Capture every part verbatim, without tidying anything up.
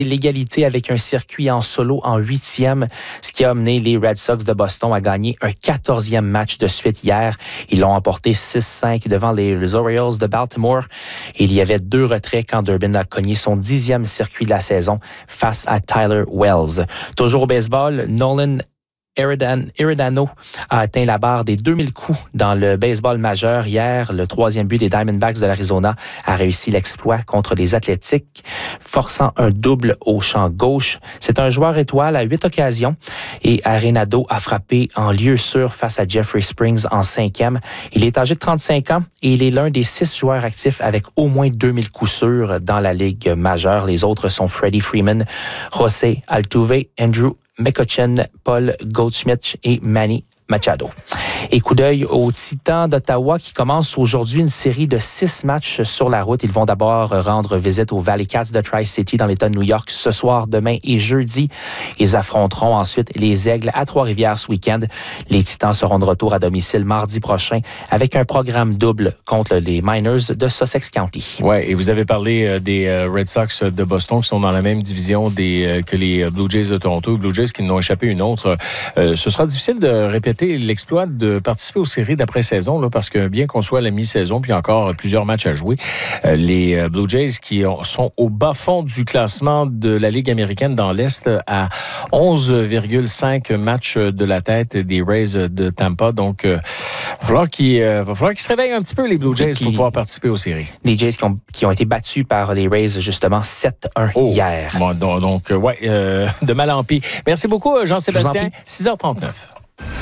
l'égalité avec un circuit en solo en huitième, ce qui a amené les Red Sox de Boston à gagner un quatorzième match de suite hier. Ils l'ont emporté six cinq devant les Orioles de Baltimore. Et il y avait deux retraits quand Durbin a cogné son dixième circuit de la saison face à Tyler Wells. Toujours au baseball, Nolan Arenado a atteint la barre des deux mille coups dans le baseball majeur. Hier, le troisième but des Diamondbacks de l'Arizona a réussi l'exploit contre les Athletics, forçant un double au champ gauche. C'est un joueur étoile à huit occasions et Arenado a frappé en lieu sûr face à Jeffrey Springs en cinquième. Il est âgé de trente-cinq ans et il est l'un des six joueurs actifs avec au moins deux mille coups sûrs dans la Ligue majeure. Les autres sont Freddie Freeman, José Altuve, Andrew McCutchen, Paul Goldschmidt et Manny Machado. Et coup d'œil aux Titans d'Ottawa qui commencent aujourd'hui une série de six matchs sur la route. Ils vont d'abord rendre visite aux Valley Cats de Tri-City dans l'État de New York ce soir, demain et jeudi. Ils affronteront ensuite les Aigles à Trois-Rivières ce week-end. Les Titans seront de retour à domicile mardi prochain avec un programme double contre les Miners de Sussex County. Oui, et vous avez parlé euh, des euh, Red Sox de Boston qui sont dans la même division des, euh, que les Blue Jays de Toronto. Les Blue Jays qui n'ont échappé une autre. Euh, ce sera difficile de répéter l'exploit de participer aux séries d'après-saison, là, parce que bien qu'on soit à la mi-saison, puis encore plusieurs matchs à jouer, euh, les Blue Jays qui ont, sont au bas-fond du classement de la Ligue américaine dans l'Est à onze virgule cinq matchs de la tête des Rays de Tampa. Donc, euh, il va falloir qu'ils euh, qu se réveillent un petit peu, les Blue Jays, qui, pour pouvoir participer aux séries. Les Jays qui ont, qui ont été battus par les Rays, justement, sept un oh, hier. Bon, donc, donc euh, ouais, euh, de mal en pis. Merci beaucoup, Jean-Sébastien. six heures trente-neuf.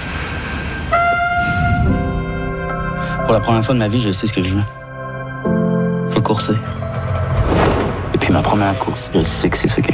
Pour la première fois de ma vie, je sais ce que je veux. Je veux courser. Et puis ma première course, je sais que c'est ça que